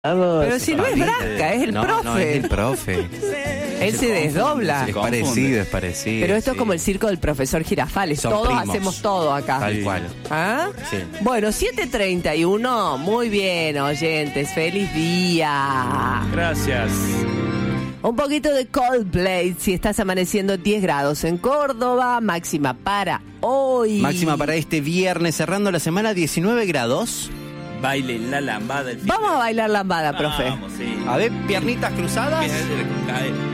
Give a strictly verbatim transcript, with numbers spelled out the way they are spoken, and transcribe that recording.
Pero si no es Brasca, es el no, profe. No, es el profe. Él se desdobla. Es parecido, es parecido. Pero esto sí. es como el circo del profesor Girafales. Son Todos primos. hacemos todo acá. Tal cual. ¿Ah? Sí. Bueno, siete treinta y uno. Muy bien, oyentes. ¡Feliz día! Gracias. Un poquito de Coldplay. Si estás amaneciendo diez grados en Córdoba. Máxima para hoy. Máxima para este viernes, cerrando la semana, diecinueve grados. Bailen la lambada. El fin Vamos de- a bailar lambada, profe. Vamos, sí. A ver, piernitas cruzadas. Cae-